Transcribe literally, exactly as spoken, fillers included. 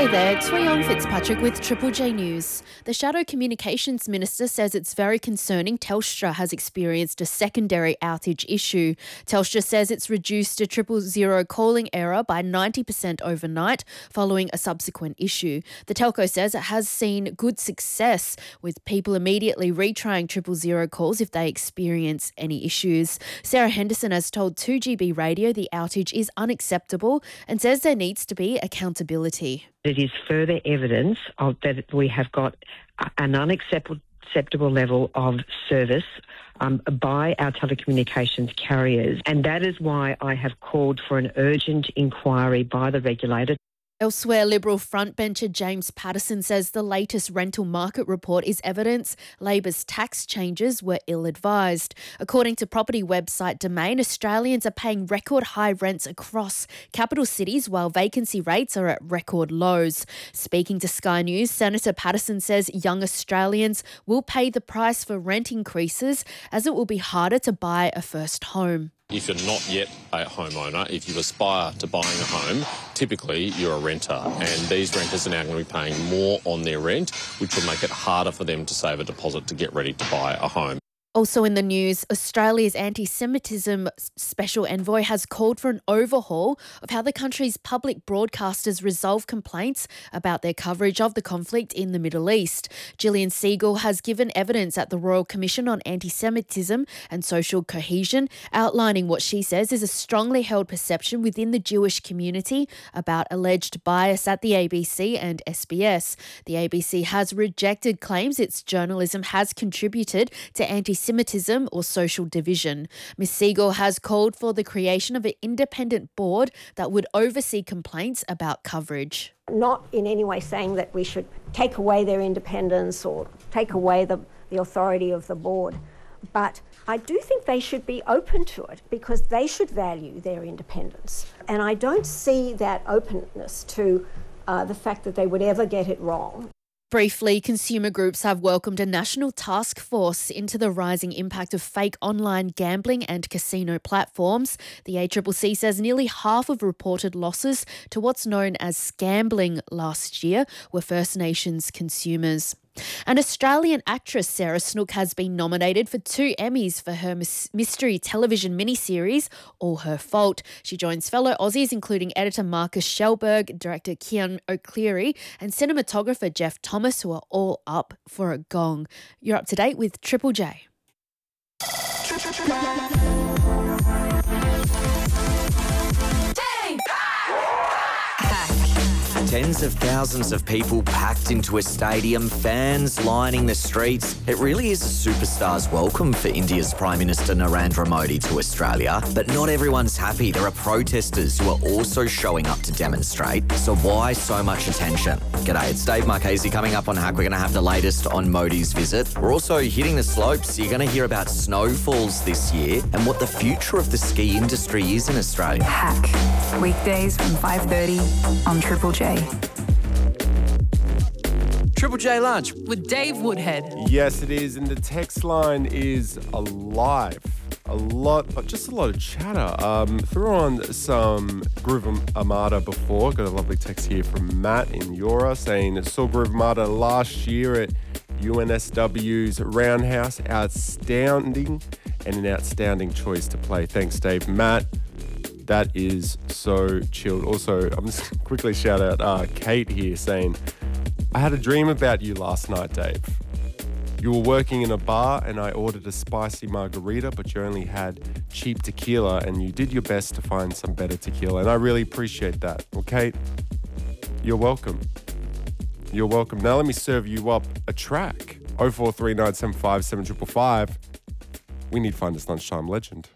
Hey there, it's Rhiannon Fitzpatrick with Triple J News. The Shadow Communications Minister says it's very concerning Telstra has experienced a secondary outage issue. Telstra says it's reduced a triple zero calling error by ninety percent overnight following a subsequent issue. The telco says it has seen good success with people immediately retrying triple zero calls if they experience any issues. Sarah Henderson has told two G B Radio the outage is unacceptable and says there needs to be accountability. It is further evidence of that we have got an unacceptable acceptable level of service um, by our telecommunications carriers, and that is why I have called for an urgent inquiry by the regulator. Elsewhere, Liberal frontbencher James Patterson says the latest rental market report is evidence Labor's tax changes were ill-advised. According to property website Domain, Australians are paying record high rents across capital cities while vacancy rates are at record lows. Speaking to Sky News, Senator Patterson says young Australians will pay the price for rent increases as it will be harder to buy a first home. If you're not yet a homeowner, if you aspire to buying a home, typically you're a renter, and these renters are now going to be paying more on their rent, which will make it harder for them to save a deposit to get ready to buy a home. Also in the news, Australia's anti-Semitism special envoy has called for an overhaul of how the country's public broadcasters resolve complaints about their coverage of the conflict in the Middle East. Gillian Siegel has given evidence at the Royal Commission on Anti-Semitism and Social Cohesion, outlining what she says is a strongly held perception within the Jewish community about alleged bias at the A B C and S B S. The A B C has rejected claims its journalism has contributed to anti-Semitism Semitism or social division. Miz Siegel has called for the creation of an independent board that would oversee complaints about coverage. Not in any way saying that we should take away their independence or take away the, the authority of the board, but I do think they should be open to it because they should value their independence. And I don't see that openness to uh, the fact that they would ever get it wrong. Briefly, consumer groups have welcomed a national task force into the rising impact of fake online gambling and casino platforms. The A C C C says nearly half of reported losses to what's known as scambling last year were First Nations consumers. An Australian actress, Sarah Snook, has been nominated for two Emmys for her mystery television miniseries, All Her Fault. She joins fellow Aussies, including editor Marcus Schellberg, director Cian O'Clery, and cinematographer Jeff Thomas, who are all up for a gong. You're up to date with Triple J. Tens of thousands of people packed into a stadium, fans lining the streets. It really is a superstar's welcome for India's Prime Minister Narendra Modi to Australia. But not everyone's happy. There are protesters who are also showing up to demonstrate. So why so much attention? G'day, it's Dave Marchese coming up on Hack. We're going to have the latest on Modi's visit. We're also hitting the slopes. You're going to hear about snowfalls this year and what the future of the ski industry is in Australia. Hack. Weekdays from five thirty on Triple J. Triple J Lunch with Dave Woodhead. Yes, it is, and the text line is alive. A lot, just a lot of chatter. Um, threw on some Groove Armada before. Got a lovely text here from Matt in Eora saying, saw Groove Armada last year at U N S W's Roundhouse. Outstanding and an outstanding choice to play. Thanks, Dave. Matt, that is so chilled. Also, I'm just quickly shout out uh, Kate here saying, I had a dream about you last night, Dave. You were working in a bar and I ordered a spicy margarita, but you only had cheap tequila and you did your best to find some better tequila. And I really appreciate that. Well, Kate, you're welcome. You're welcome. Now let me serve you up a track. oh four three nine seven five seven five five. We need Find This Lunchtime Legend.